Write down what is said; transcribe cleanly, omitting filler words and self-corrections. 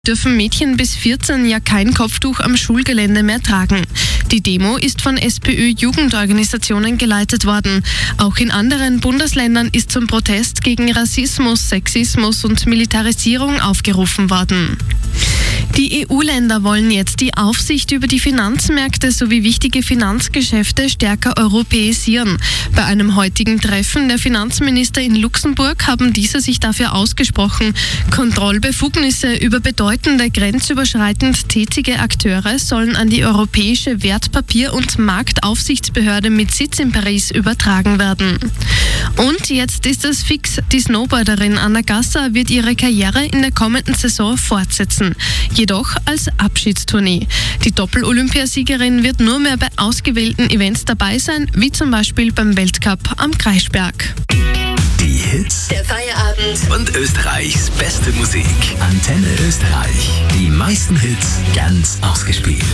Dürfen Mädchen bis 14 ja kein Kopftuch am Schulgelände mehr tragen. Die Demo ist von SPÖ-Jugendorganisationen geleitet worden. Auch in anderen Bundesländern ist zum Protest gegen Rassismus, Sexismus und Militarisierung aufgerufen worden. Die EU-Länder wollen jetzt die Aufsicht über die Finanzmärkte sowie wichtige Finanzgeschäfte stärker europäisieren. Bei einem heutigen Treffen der Finanzminister in Luxemburg haben diese sich dafür ausgesprochen. Kontrollbefugnisse über bedeutende grenzüberschreitend tätige Akteure sollen an die Europäische Wertpapier- und Marktaufsichtsbehörde mit Sitz in Paris übertragen werden. Und jetzt ist es fix, die Snowboarderin Anna Gasser wird ihre Karriere in der kommenden Saison fortsetzen. Jedoch als Abschiedstournee. Die Doppel-Olympiasiegerin wird nur mehr bei ausgewählten Events dabei sein, wie zum Beispiel beim Weltcup am Kreisberg. Die Hits Der Feierabend. und Österreichs beste Musik. Antenne Österreich. Die meisten Hits ganz ausgespielt.